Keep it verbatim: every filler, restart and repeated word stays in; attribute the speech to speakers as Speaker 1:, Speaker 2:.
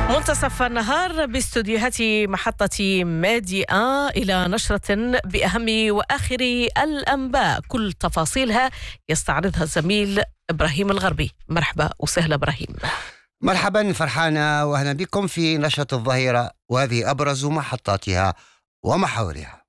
Speaker 1: منتصف النهار باستديوهات محطة ماديا إلى نشرة بأهم وآخر الأنباء، كل تفاصيلها يستعرضها الزميل إبراهيم الغربي. مرحبا وسهلا إبراهيم.
Speaker 2: مرحبا فرحانة، وأهلا بكم في نشرة الظهيرة، وهذه أبرز محطاتها ومحاورها.